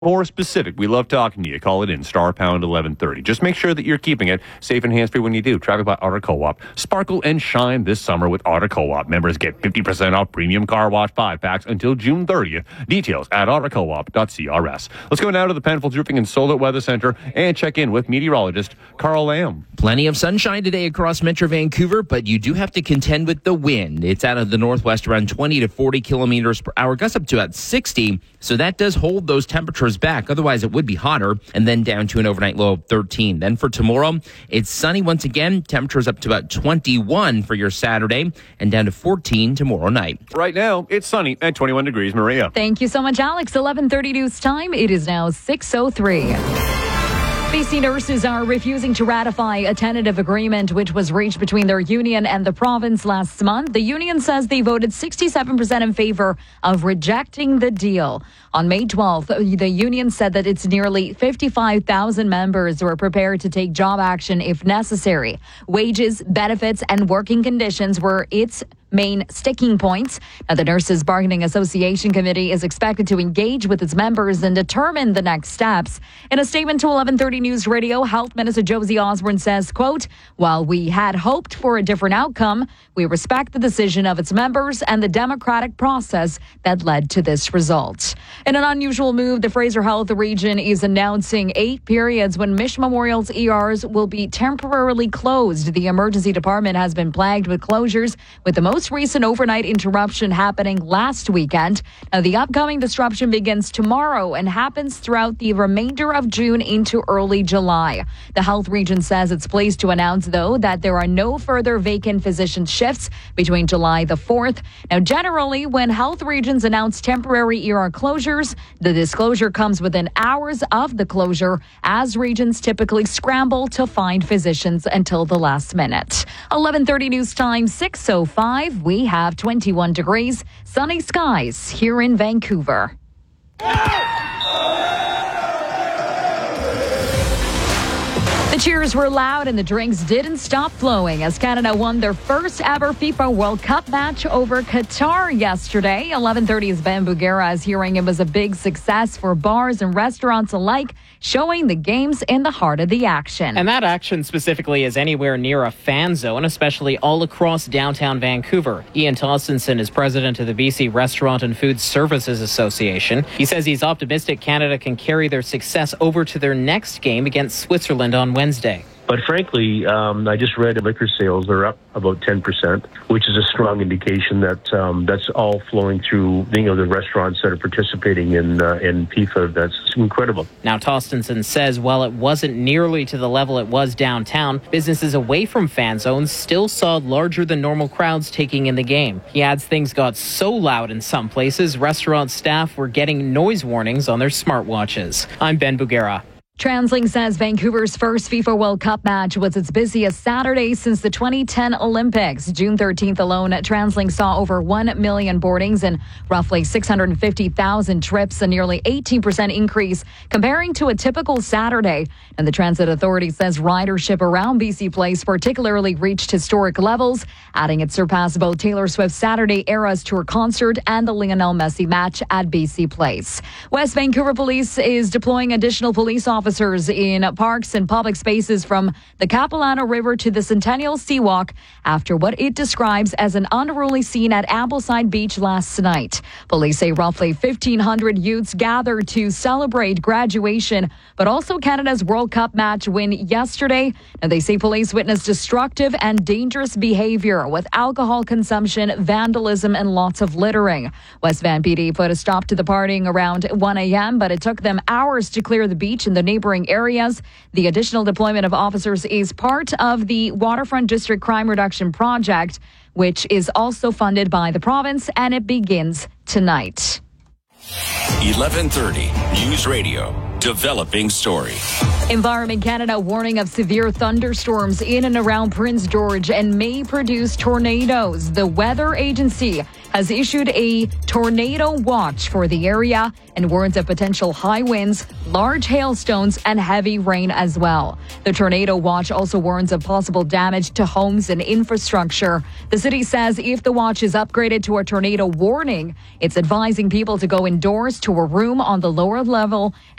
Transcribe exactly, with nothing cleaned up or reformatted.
more specific, we love talking to you. Call it in, star pound eleven thirty. Just make sure that you're keeping it safe and hands-free when you do. Traffic by Auto Co-op. Sparkle and shine this summer with Auto Co-op. Members get fifty percent off premium car wash five-packs until June thirtieth. Details at auto co op dot c r s. Let's go now to the Penfolds Roofing and Solar Weather Center and check in with meteorologist Carl Lamb. Plenty of sunshine today across Metro Vancouver, but you do have to contend with the wind. It's out of the northwest around twenty to forty kilometers per hour, gusts up to about sixty, so that does hold those temperatures back. Otherwise, it would be hotter, and then down to an overnight low of thirteen. Then for tomorrow, it's sunny once again. Temperatures up to about twenty-one for your Saturday, and down to fourteen tomorrow night. Right now, it's sunny at twenty-one degrees. Maria. Thank you so much, Alex. eleven thirty news time. It is now six oh three. B C nurses are refusing to ratify a tentative agreement which was reached between their union and the province last month. The union says they voted sixty-seven percent in favor of rejecting the deal. On May twelfth, the union said that its nearly fifty-five thousand members were prepared to take job action if necessary. Wages, benefits, and working conditions were its main sticking points. Now, the Nurses Bargaining Association Committee is expected to engage with its members and determine the next steps. In a statement to eleven thirty News Radio, Health Minister Josie Osborne says, quote, "While we had hoped for a different outcome, we respect the decision of its members and the democratic process that led to this result." In an unusual move, the Fraser Health region is announcing eight periods when Mish Memorial's E Rs will be temporarily closed. The emergency department has been plagued with closures, with the most recent overnight interruption happening last weekend. Now, the upcoming disruption begins tomorrow and happens throughout the remainder of June into early July. The health region says it's pleased to announce, though, that there are no further vacant physician shifts between July the fourth. Now, generally, when health regions announce temporary E R closures, the disclosure comes within hours of the closure, as regions typically scramble to find physicians until the last minute. eleven thirty news time, six oh five. We have twenty-one degrees, sunny skies here in Vancouver. The cheers were loud and the drinks didn't stop flowing as Canada won their first ever FIFA World Cup match over Qatar yesterday. eleven thirty's Ben Bugera is hearing it was a big success for bars and restaurants alike, showing the games in the heart of the action. And that action specifically is anywhere near a fan zone, especially all across downtown Vancouver. Ian Tostenson is president of the B C Restaurant and Food Services Association. He says he's optimistic Canada can carry their success over to their next game against Switzerland on Wednesday. But frankly, um, I just read liquor sales are up about ten percent, which is a strong indication that um, that's all flowing through, you know, the restaurants that are participating in uh, in FIFA. That's incredible. Now, Tostenson says while it wasn't nearly to the level it was downtown, businesses away from fan zones still saw larger than normal crowds taking in the game. He adds things got so loud in some places, restaurant staff were getting noise warnings on their smartwatches. I'm Ben Bugera. TransLink says Vancouver's first FIFA World Cup match was its busiest Saturday since the twenty ten Olympics. June thirteenth alone, TransLink saw over one million boardings and roughly six hundred fifty thousand trips, a nearly eighteen percent increase comparing to a typical Saturday. And the Transit Authority says ridership around B C Place particularly reached historic levels, adding it surpassed both Taylor Swift's Saturday Eras Tour concert and the Lionel Messi match at B C Place. West Vancouver Police is deploying additional police officers in parks and public spaces from the Capilano River to the Centennial Seawalk after what it describes as an unruly scene at Ambleside Beach last night. Police say roughly fifteen hundred youths gathered to celebrate graduation, but also Canada's World Cup match win yesterday. And they say police witnessed destructive and dangerous behavior with alcohol consumption, vandalism, and lots of littering. West Van P D put a stop to the partying around one a.m., but it took them hours to clear the beach and the neighboring areas. The additional deployment of officers is part of the Waterfront District Crime Reduction Project, which is also funded by the province, and it begins tonight. eleven thirty News Radio. developing story. Environment Canada warning of severe thunderstorms in and around Prince George and may produce tornadoes. The weather agency has issued a tornado watch for the area and warns of potential high winds, large hailstones, and heavy rain as well. The tornado watch also warns of possible damage to homes and infrastructure. The city says if the watch is upgraded to a tornado warning, it's advising people to go indoors to a room on the lower level